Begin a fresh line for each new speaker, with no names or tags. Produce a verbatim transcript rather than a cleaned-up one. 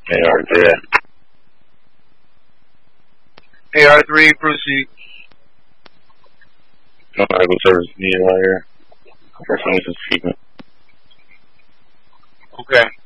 A R three.
A R three, proceed.
No medical service needed out here. First one is treatment.
Okay.